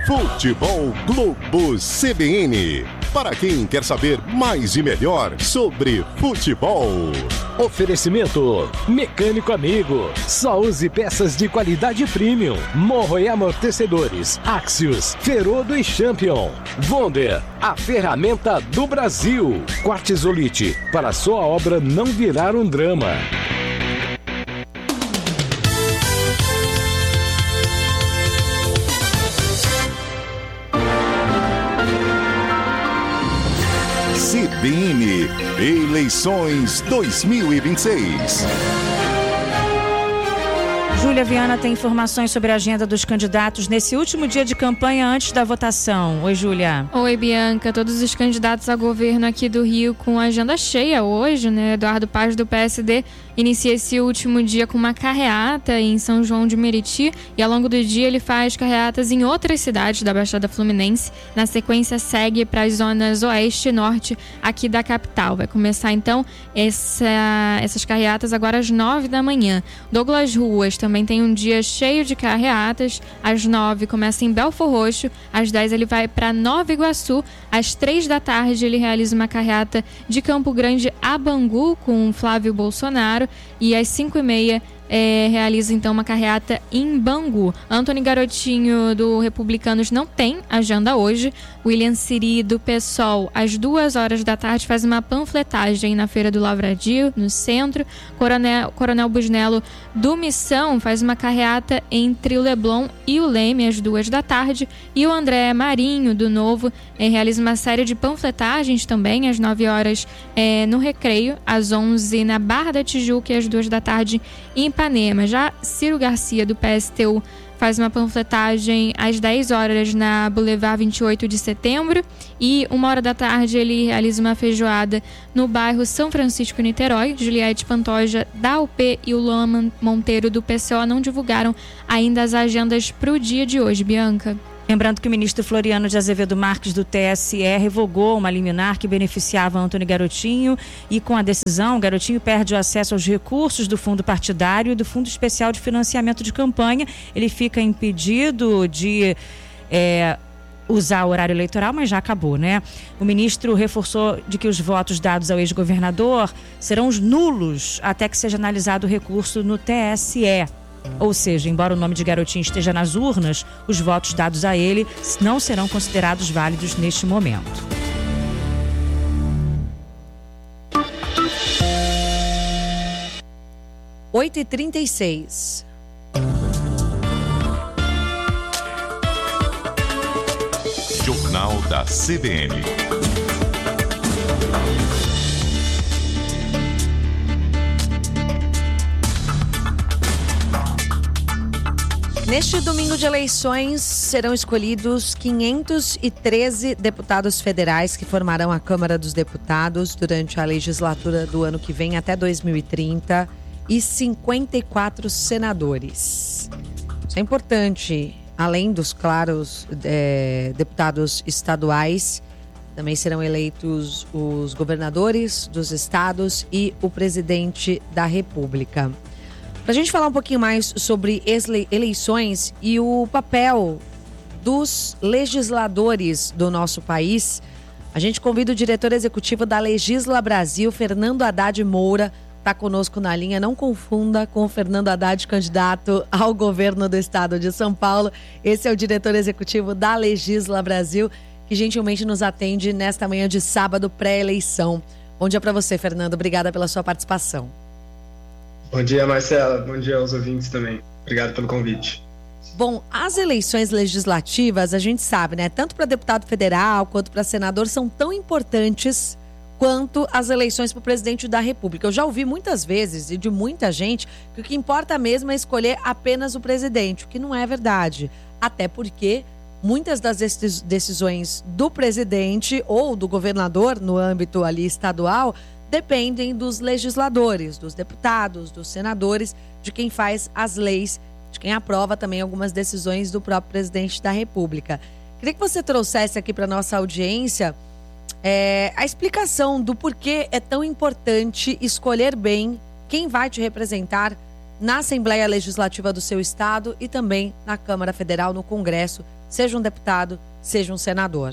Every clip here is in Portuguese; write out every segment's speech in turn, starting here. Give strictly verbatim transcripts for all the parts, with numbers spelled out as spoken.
Futebol Globo C B N. Para quem quer saber mais e melhor sobre futebol. Oferecimento Mecânico Amigo. Só use peças de qualidade premium. Morro e amortecedores. Axios, Ferodo e Champion. Wonder, a ferramenta do Brasil. Quartzolite, para sua obra não virar um drama. C B N Eleições dois mil e vinte e seis. Júlia Viana tem informações sobre a agenda dos candidatos nesse último dia de campanha antes da votação. Oi, Júlia. Oi, Bianca. Todos os candidatos a governo aqui do Rio com agenda cheia hoje, né? Eduardo Paz, do P S D, inicia esse último dia com uma carreata em São João de Meriti e ao longo do dia ele faz carreatas em outras cidades da Baixada Fluminense. Na sequência segue para as zonas oeste e norte aqui da capital. Vai começar então essa, essas carreatas agora às nove da manhã. Douglas Ruas também tem um dia cheio de carreatas. Às nove começa em Belfor Roxo, às dez ele vai para Nova Iguaçu, às três da tarde ele realiza uma carreata de Campo Grande a Bangu com Flávio Bolsonaro e às cinco e meia É, realiza então uma carreata em Bangu. Antony Garotinho, do Republicanos, não tem agenda hoje. William Siri, do PSOL, às duas horas da tarde faz uma panfletagem na Feira do Lavradio, no centro. Coronel, Coronel Busnello, do Missão, faz uma carreata entre o Leblon e o Leme, às duas da tarde. E o André Marinho, do Novo, é, realiza uma série de panfletagens também, às nove horas é, no Recreio, às onze na Barra da Tijuca e às duas da tarde em Ipanema. Já Ciro Garcia, do P S T U, faz uma panfletagem às dez horas na Boulevard vinte e oito de setembro e uma hora da tarde ele realiza uma feijoada no bairro São Francisco, Niterói. Juliette Pantoja, da U P, e o Luan Monteiro, do P C O, não divulgaram ainda as agendas para o dia de hoje, Bianca. Lembrando que o ministro Floriano de Azevedo Marques, do T S E, revogou uma liminar que beneficiava Antony Garotinho e com a decisão, o Garotinho perde o acesso aos recursos do fundo partidário e do Fundo Especial de Financiamento de Campanha. Ele fica impedido de é, usar o horário eleitoral, mas já acabou, né? O ministro reforçou de que os votos dados ao ex-governador serão os nulos até que seja analisado o recurso no T S E. Ou seja, embora o nome de Garotinho esteja nas urnas, os votos dados a ele não serão considerados válidos neste momento. oito e trinta e seis. Jornal da C B N. Neste domingo de eleições, serão escolhidos quinhentos e treze deputados federais que formarão a Câmara dos Deputados durante a legislatura do ano que vem até dois mil e trinta e cinquenta e quatro senadores. Isso é importante. Além dos, claros, é, deputados estaduais, também serão eleitos os governadores dos estados e o presidente da República. Para a gente falar um pouquinho mais sobre eleições e o papel dos legisladores do nosso país, a gente convida o diretor executivo da Legisla Brasil, Fernando Haddad Moura, está conosco na linha. Não confunda com o Fernando Haddad, candidato ao governo do estado de São Paulo. Esse é o diretor executivo da Legisla Brasil, que gentilmente nos atende nesta manhã de sábado, pré-eleição. Bom dia para você, Fernando. Obrigada pela sua participação. Bom dia, Marcela. Bom dia aos ouvintes também. Obrigado pelo convite. Bom, as eleições legislativas, a gente sabe, né? Tanto para deputado federal quanto para senador são tão importantes quanto as eleições para o presidente da República. Eu já ouvi muitas vezes e de muita gente que o que importa mesmo é escolher apenas o presidente, o que não é verdade. Até porque muitas das decisões do presidente ou do governador no âmbito ali estadual dependem dos legisladores, dos deputados, dos senadores, de quem faz as leis, de quem aprova também algumas decisões do próprio presidente da República. Queria que você trouxesse aqui para a nossa audiência é, a explicação do porquê é tão importante escolher bem quem vai te representar na Assembleia Legislativa do seu estado e também na Câmara Federal, no Congresso, seja um deputado, seja um senador.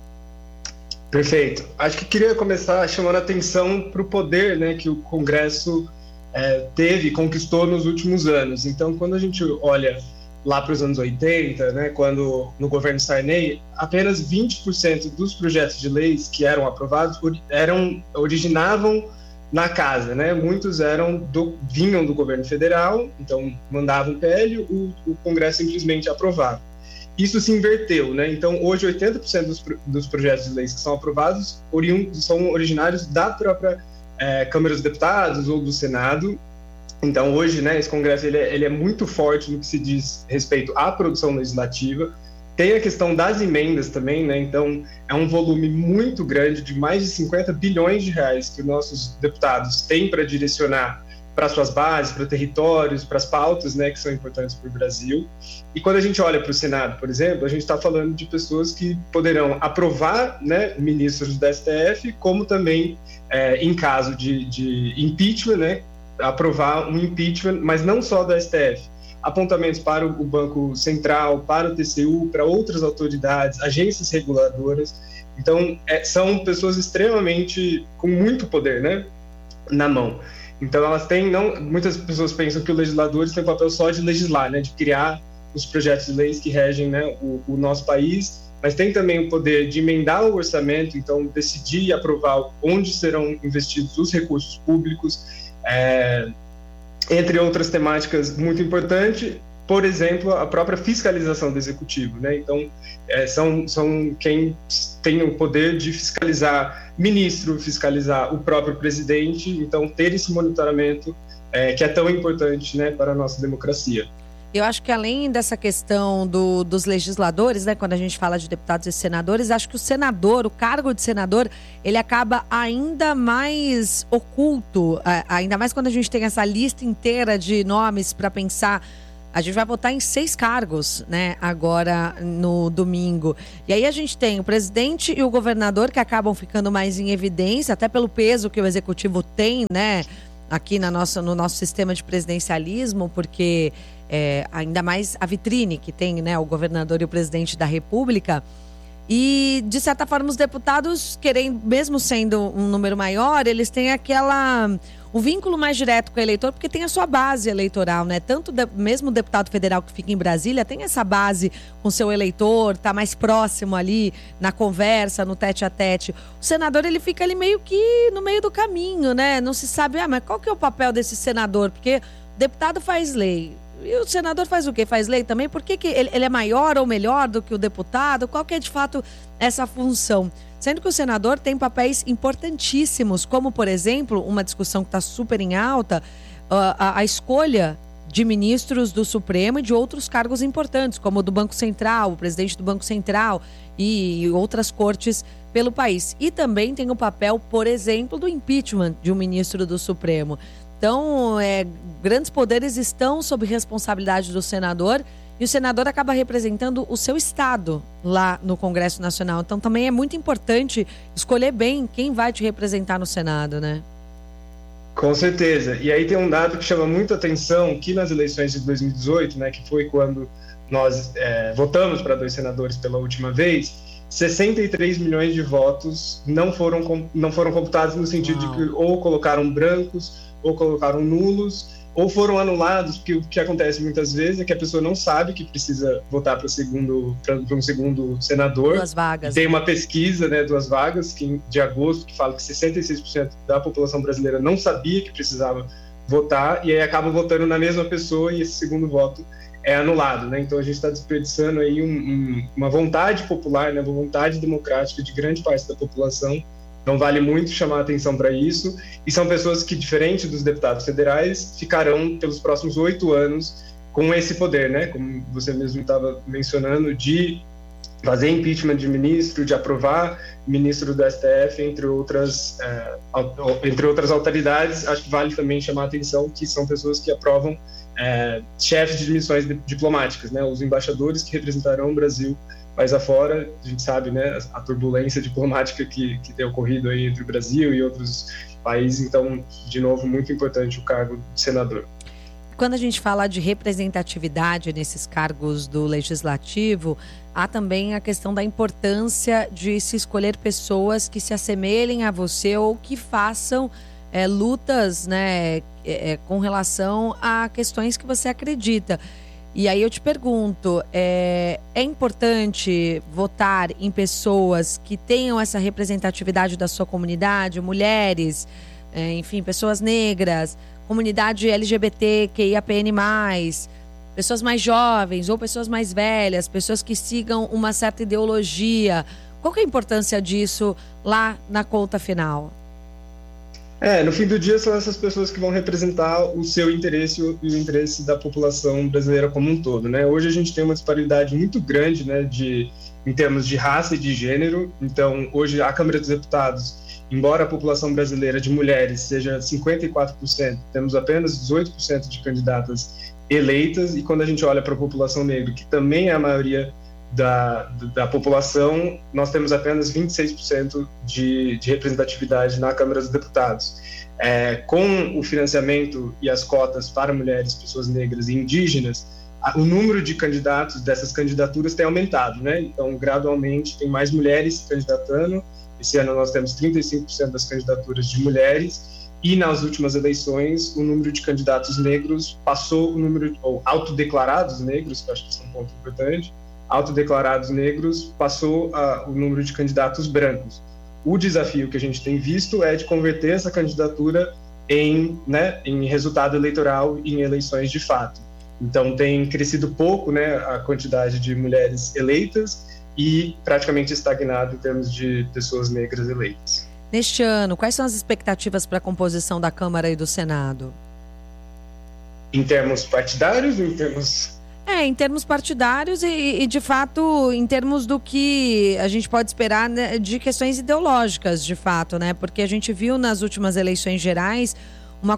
Perfeito. Acho que queria começar chamando a atenção para o poder, né, que o Congresso é, teve e conquistou nos últimos anos. Então, quando a gente olha lá para os anos oitenta, né, quando no governo Sarney, apenas vinte por cento dos projetos de leis que eram aprovados eram, originavam na casa, né? Muitos eram do, vinham do governo federal, então mandavam o P L, o, o Congresso simplesmente aprovava. Isso se inverteu, né? Então, hoje, oitenta por cento dos, dos projetos de leis que são aprovados oriun, são originários da própria é, Câmara dos Deputados ou do Senado. Então, hoje, né, esse Congresso ele é, ele é muito forte no que se diz respeito à produção legislativa. Tem a questão das emendas também, né? Então, é um volume muito grande, de mais de cinquenta bilhões de reais que os nossos deputados têm para direcionar para suas bases, para territórios, para as pautas, né, que são importantes para o Brasil. E quando a gente olha para o Senado, por exemplo, a gente está falando de pessoas que poderão aprovar, né, ministros do S T F, como também, é, em caso de, de impeachment, né, aprovar um impeachment, mas não só do S T F. Apontamentos para o Banco Central, para o T C U, para outras autoridades, agências reguladoras. Então, é, são pessoas extremamente, com muito poder, né, na mão. Então, elas têm, não, muitas pessoas pensam que os legisladores têm o papel só de legislar, né, de criar os projetos de leis que regem, né, o, o nosso país, mas tem também o poder de emendar o orçamento, então decidir e aprovar onde serão investidos os recursos públicos, é, entre outras temáticas muito importantes, por exemplo, a própria fiscalização do executivo, né? Então, é, são, são quem tem o poder de fiscalizar ministro, fiscalizar o próprio presidente, então ter esse monitoramento é, que é tão importante, né, para a nossa democracia. Eu acho que além dessa questão do, dos legisladores, né, quando a gente fala de deputados e senadores, acho que o senador, o cargo de senador, ele acaba ainda mais oculto, ainda mais quando a gente tem essa lista inteira de nomes para pensar. A gente vai votar em seis cargos, né, agora no domingo. E aí a gente tem o presidente e o governador que acabam ficando mais em evidência, até pelo peso que o executivo tem, né, aqui na nossa, no nosso sistema de presidencialismo, porque é, ainda mais a vitrine que tem, né, o governador e o presidente da República. E, de certa forma, os deputados, querendo, mesmo sendo um número maior, eles têm aquela... o vínculo mais direto com o eleitor, porque tem a sua base eleitoral, né? Tanto de, mesmo o deputado federal que fica em Brasília tem essa base com seu eleitor, tá mais próximo ali na conversa, no tete a tete. O senador, ele fica ali meio que no meio do caminho, né? Não se sabe, ah, mas qual que é o papel desse senador? Porque o deputado faz lei. E o senador faz o quê? Faz lei também? Por que, que ele, ele é maior ou melhor do que o deputado? Qual que é, de fato, essa função? Sendo que o senador tem papéis importantíssimos, como, por exemplo, uma discussão que está super em alta, a, a escolha de ministros do Supremo e de outros cargos importantes, como o do Banco Central, o presidente do Banco Central e outras cortes pelo país. E também tem o papel, por exemplo, do impeachment de um ministro do Supremo. Então, é, grandes poderes estão sob responsabilidade do senador e o senador acaba representando o seu estado lá no Congresso Nacional. Então, também é muito importante escolher bem quem vai te representar no Senado, né? Com certeza. E aí tem um dado que chama muito atenção, que nas eleições de dois mil e dezoito, né, que foi quando nós é, votamos para dois senadores pela última vez, sessenta e três milhões de votos não foram, não foram computados no sentido Uau. de que ou colocaram brancos ou colocaram nulos, ou foram anulados, porque o que acontece muitas vezes é que a pessoa não sabe que precisa votar para segundo, para um segundo senador. Duas vagas. Tem uma pesquisa, né, duas vagas, que, de agosto, que fala que sessenta e seis por cento da população brasileira não sabia que precisava votar, e aí acaba votando na mesma pessoa e esse segundo voto é anulado, né? Então a gente está desperdiçando aí um, um, uma vontade popular, né, uma vontade democrática de grande parte da população. Então vale muito chamar a atenção para isso, e são pessoas que, diferente dos deputados federais, ficarão pelos próximos oito anos com esse poder, né? Como você mesmo estava mencionando, de fazer impeachment de ministro, de aprovar ministro do S T F, entre outras, é, entre outras autoridades. Acho que vale também chamar a atenção que são pessoas que aprovam é, chefes de missões diplomáticas, né? Os embaixadores que representarão o Brasil mais afora. A gente sabe, né, a turbulência diplomática que, que tem ocorrido aí entre o Brasil e outros países. Então, de novo, muito importante o cargo de senador. Quando a gente fala de representatividade nesses cargos do legislativo, há também a questão da importância de se escolher pessoas que se assemelhem a você ou que façam é, lutas, né, é, com relação a questões que você acredita. E aí eu te pergunto, é, é importante votar em pessoas que tenham essa representatividade da sua comunidade, mulheres, é, enfim, pessoas negras, comunidade L G B T Q I A P N mais, pessoas mais jovens ou pessoas mais velhas, pessoas que sigam uma certa ideologia. Qual que é a importância disso lá na conta final? É, no fim do dia são essas pessoas que vão representar o seu interesse e o interesse da população brasileira como um todo, né? Hoje a gente tem uma disparidade muito grande, né, de, em termos de raça e de gênero. Então, hoje a Câmara dos Deputados, embora a população brasileira de mulheres seja cinquenta e quatro por cento, temos apenas dezoito por cento de candidatas eleitas, e quando a gente olha para a população negra, que também é a maioria Da, da população, nós temos apenas vinte e seis por cento de, de representatividade na Câmara dos Deputados. É, com o financiamento e as cotas para mulheres, pessoas negras e indígenas, a, o número de candidatos dessas candidaturas tem aumentado, né? Então, gradualmente, tem mais mulheres se candidatando. Esse ano nós temos trinta e cinco por cento das candidaturas de mulheres, e nas últimas eleições, o número de candidatos negros passou o número, ou autodeclarados negros, que eu acho que isso é um ponto importante, autodeclarados negros, passou a, o número de candidatos brancos. O desafio que a gente tem visto é de converter essa candidatura em, né, em resultado eleitoral e em eleições de fato. Então, tem crescido pouco, né, a quantidade de mulheres eleitas e praticamente estagnado em termos de pessoas negras eleitas. Neste ano, quais são as expectativas para a composição da Câmara e do Senado? Em termos partidários ou em termos... É, em termos partidários e, e, de fato, em termos do que a gente pode esperar, né, de questões ideológicas, de fato, né? Porque a gente viu nas últimas eleições gerais uma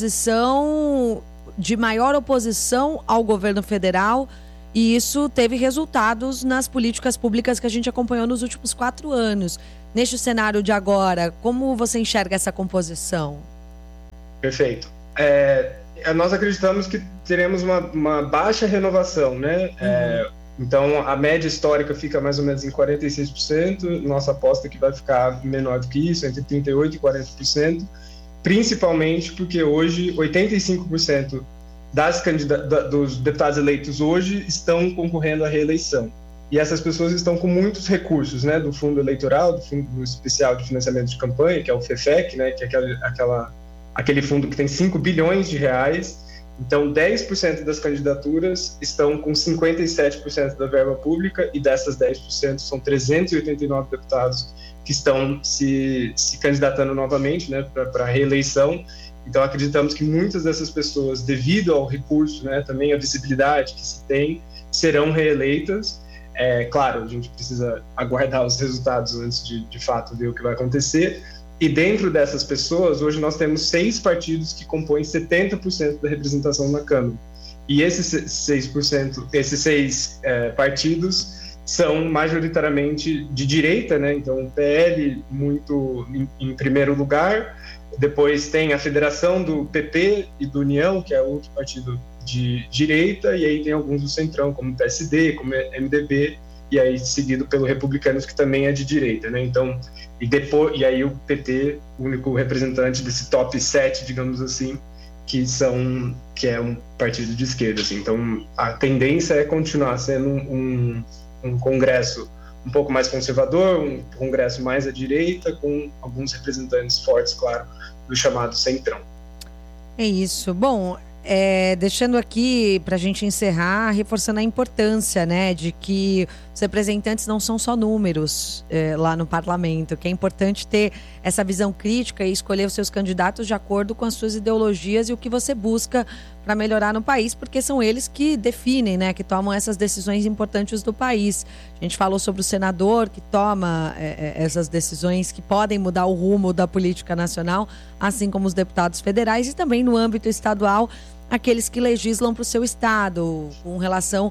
composição de maior oposição ao governo federal, e isso teve resultados nas políticas públicas que a gente acompanhou nos últimos quatro anos. Neste cenário de agora, como você enxerga essa composição? Perfeito. É... Nós acreditamos que teremos uma, uma baixa renovação, né? Uhum. É, então, a média histórica fica mais ou menos em quarenta e seis por cento. Nossa aposta é que vai ficar menor do que isso, entre trinta e oito por cento e quarenta por cento. Principalmente porque hoje, oitenta e cinco por cento das candidata- dos deputados eleitos hoje estão concorrendo à reeleição. E essas pessoas estão com muitos recursos, né? Do Fundo Eleitoral, do Fundo Especial de Financiamento de Campanha, que é o FEFEC, né? Que é aquela... aquela aquele fundo que tem cinco bilhões de reais. Então, dez por cento das candidaturas estão com cinquenta e sete por cento da verba pública, e dessas dez por cento são trezentos e oitenta e nove deputados que estão se, se candidatando novamente, né, para a reeleição. Então, acreditamos que muitas dessas pessoas, devido ao recurso, né, também a visibilidade que se tem, serão reeleitas. É, claro, a gente precisa aguardar os resultados antes de, de fato, ver o que vai acontecer. E dentro dessas pessoas, hoje nós temos seis partidos que compõem setenta por cento da representação na Câmara. E esses seis por cento, esses seis é, partidos são majoritariamente de direita, né? Então, o P L muito em, em primeiro lugar, depois tem a federação do P P e do União, que é outro partido de direita, e aí tem alguns do Centrão, como o P S D, como M D B, e aí seguido pelo Republicanos, que também é de direita, né? Então, e depois, e aí o P T, o único representante desse top sete, digamos assim, que são que é um partido de esquerda, assim. Então, a tendência é continuar sendo um, um, um congresso um pouco mais conservador, um congresso mais à direita, com alguns representantes fortes, claro, do chamado Centrão. É isso. Bom, É, deixando aqui para a gente encerrar, reforçando a importância, né, de que os representantes não são só números é, lá no parlamento, que é importante ter essa visão crítica e escolher os seus candidatos de acordo com as suas ideologias e o que você busca para melhorar no país, porque são eles que definem, né, que tomam essas decisões importantes do país. A gente falou sobre o senador que toma é, essas decisões que podem mudar o rumo da política nacional, assim como os deputados federais, e também no âmbito estadual, aqueles que legislam para o seu estado, com relação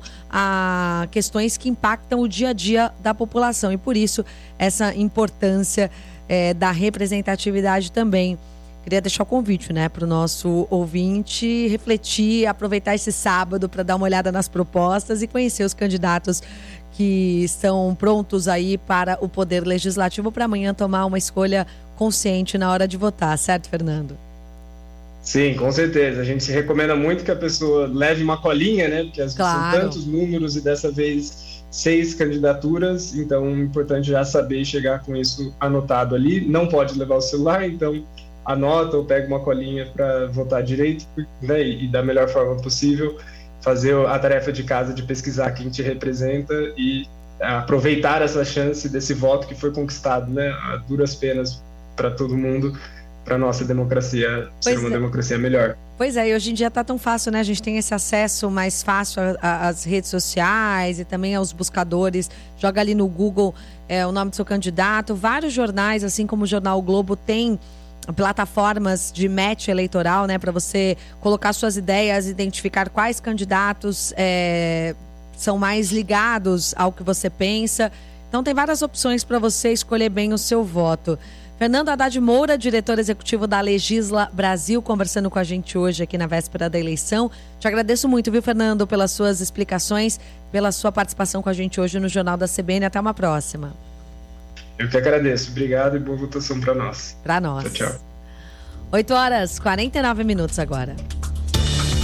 a questões que impactam o dia a dia da população. E por isso, essa importância é, da representatividade também. queria deixar o convite, né, para o nosso ouvinte refletir, aproveitar esse sábado para dar uma olhada nas propostas e conhecer os candidatos que estão prontos aí para o Poder Legislativo, para amanhã tomar uma escolha consciente na hora de votar, certo, Fernando? Sim, com certeza. A gente se recomenda muito que a pessoa leve uma colinha, né? Porque às vezes Claro. são tantos números e dessa vez seis candidaturas, então é importante já saber chegar com isso anotado ali. Não pode levar o celular, então anota ou pega uma colinha para votar direito, né? E, e da melhor forma possível fazer a tarefa de casa de pesquisar quem te representa e aproveitar essa chance desse voto que foi conquistado, né? A duras penas para todo mundo, para nossa democracia ser uma democracia melhor. Pois é, e hoje em dia tá tão fácil, né? A gente tem esse acesso mais fácil às redes sociais e também aos buscadores. Joga ali no Google é, o nome do seu candidato. Vários jornais, assim como o Jornal o Globo, tem plataformas de match eleitoral, né? Para você colocar suas ideias, identificar quais candidatos é, são mais ligados ao que você pensa. Então tem várias opções para você escolher bem o seu voto. Fernando Haddad Moura, diretor executivo da Legisla Brasil, conversando com a gente hoje aqui na véspera da eleição. Te agradeço muito, viu, Fernando, pelas suas explicações, pela sua participação com a gente hoje no Jornal da C B N. Até uma próxima. Eu que agradeço. Obrigado e boa votação para nós. Para nós. Tchau, tchau. oito horas, quarenta e nove minutos agora.